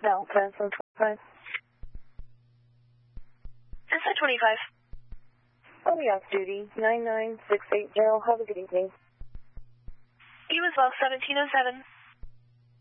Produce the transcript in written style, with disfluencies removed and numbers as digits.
Delta from 25. Delta 25. I'll be off duty. 99680. Have a good evening. You as well, 1707.